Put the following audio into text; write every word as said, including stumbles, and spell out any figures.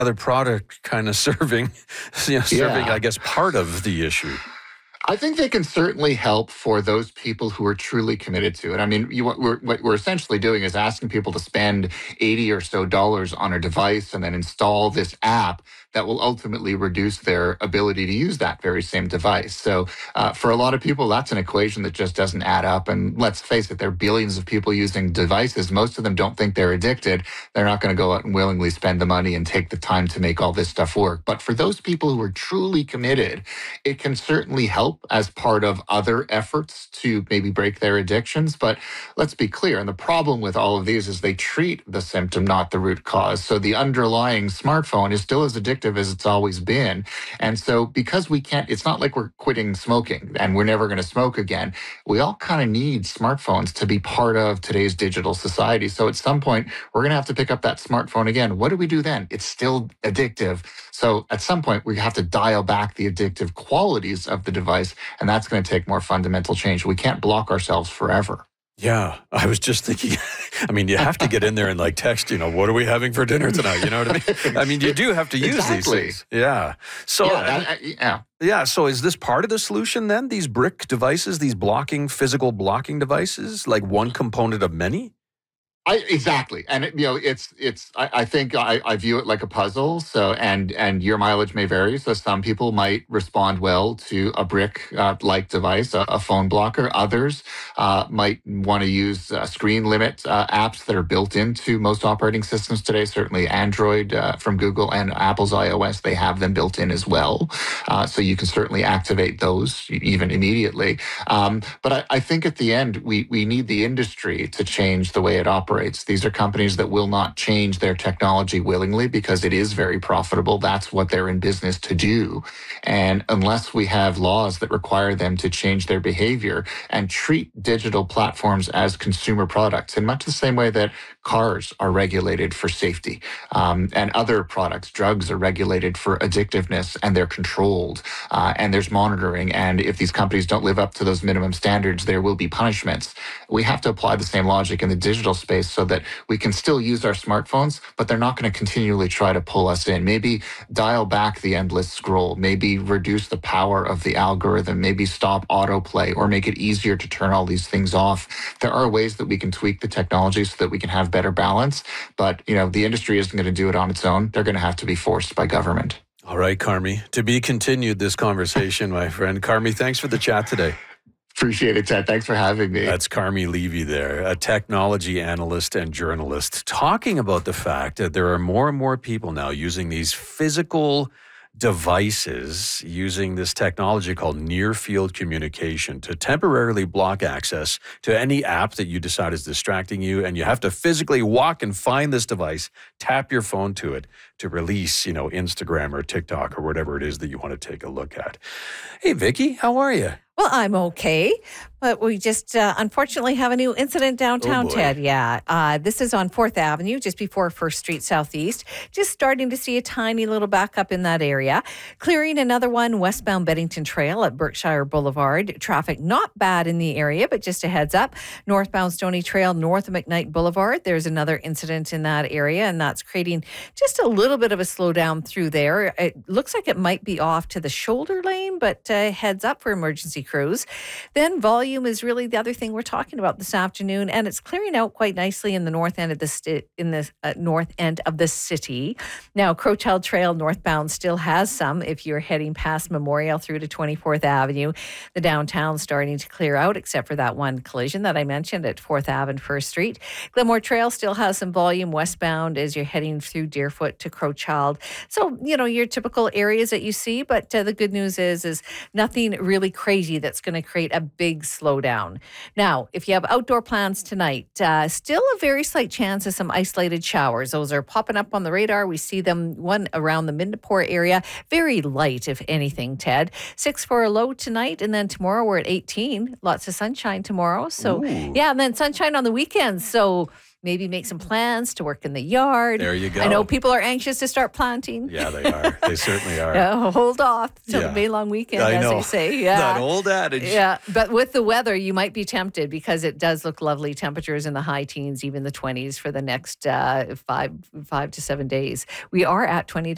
other product kind of serving, you know, serving, Yeah. I guess, part of the issue. I think they can certainly help for those people who are truly committed to it. I mean, you, what, we're, what we're essentially doing is asking people to spend eighty or so dollars on a device and then install this app that will ultimately reduce their ability to use that very same device. So uh, for a lot of people, that's an equation that just doesn't add up. And let's face it, there are billions of people using devices. Most of them don't think they're addicted. They're not going to go out and willingly spend the money and take the time to make all this stuff work. But for those people who are truly committed, it can certainly help as part of other efforts to maybe break their addictions. But let's be clear. And the problem with all of these is they treat the symptom, not the root cause. So the underlying smartphone is still as addictive as it's always been. And so because we can't, it's not like we're quitting smoking and we're never going to smoke again. We all kind of need smartphones to be part of today's digital society. So at some point, we're going to have to pick up that smartphone again. What do we do then? It's still addictive. So at some point, we have to dial back the addictive qualities of the device, and that's going to take more fundamental change. We can't block ourselves forever. Yeah, I was just thinking, I mean, you have to get in there and like text, you know, what are we having for dinner tonight? You know what I mean? I mean, you do have to use Exactly. these things. Yeah. So, yeah, that, I, yeah. yeah. So is this part of the solution then? These brick devices, these blocking, physical blocking devices, like one component of many? I, exactly. And, it, you know, it's, it's, I, I think I, I view it like a puzzle. So, and, and your mileage may vary. So some people might respond well to a brick uh, like device, a, a phone blocker. Others uh, might want to use uh, screen limit uh, apps that are built into most operating systems today. Certainly Android uh, from Google and Apple's iOS, they have them built in as well. Uh, so you can certainly activate those even immediately. Um, but I, I think at the end, we, we need the industry to change the way it operates. These are companies that will not change their technology willingly because it is very profitable. That's what they're in business to do. And unless we have laws that require them to change their behavior and treat digital platforms as consumer products in much the same way that cars are regulated for safety um, and other products, drugs are regulated for addictiveness and they're controlled uh, and there's monitoring. And if these companies don't live up to those minimum standards, there will be punishments. We have to apply the same logic in the digital space so that we can still use our smartphones, but they're not going to continually try to pull us in. Maybe dial back the endless scroll, maybe reduce the power of the algorithm, maybe stop autoplay or make it easier to turn all these things off. There are ways that we can tweak the technology so that we can have better balance, but you know, the industry isn't going to do it on its own. They're going to have to be forced by government. All right, Carmi, to be continued this conversation, my friend. Carmi, thanks for the chat today. Appreciate it, Ted. Thanks for having me. That's Carmi Levy there, a technology analyst and journalist, talking about the fact that there are more and more people now using these physical devices, using this technology called near-field communication to temporarily block access to any app that you decide is distracting you, and you have to physically walk and find this device, tap your phone to it to release, you know, Instagram or TikTok or whatever it is that you want to take a look at. Hey, Vicky, how are you? Well, I'm okay, but we just uh, unfortunately have a new incident downtown, Oh, boy. Ted. Yeah, uh, this is on fourth Avenue, just before first Street Southeast. Just starting to see a tiny little backup in that area. Clearing another one westbound Beddington Trail at Berkshire Boulevard. Traffic not bad in the area, but just a heads up. Northbound Stony Trail, north of McKnight Boulevard. There's another incident in that area, and that's creating just a little bit of a slowdown through there. It looks like it might be off to the shoulder lane, but uh, heads up for emergency crews. Then volume is really the other thing we're talking about this afternoon, and it's clearing out quite nicely in the north end of the sti- in the uh, north end of the city. Now, Crowchild Trail northbound still has some if you're heading past Memorial through to twenty-fourth Avenue. The downtown's starting to clear out, except for that one collision that I mentioned at fourth Avenue and first Street. Glenmore Trail still has some volume westbound as you're heading through Deerfoot to Crowchild. So, you know, your typical areas that you see, but uh, the good news is, is nothing really crazy that's going to create a big slowdown. Now, if you have outdoor plans tonight, uh, still a very slight chance of some isolated showers. Those are popping up on the radar. We see them, one around the Midnapore area. Very light, if anything, Ted. Six for a low tonight, and then tomorrow we're at eighteen. Lots of sunshine tomorrow. So, Ooh. yeah, and then sunshine on the weekends. So, maybe make some plans to work in the yard. There you go. I know people are anxious to start planting. Yeah, they are. They certainly are. Uh, hold off till Yeah. the May long weekend, I as know. they say. Yeah. That old adage. Yeah, but with the weather, you might be tempted because it does look lovely. Temperatures in the high teens, even the twenties for the next uh, five five to seven days. We are at twenty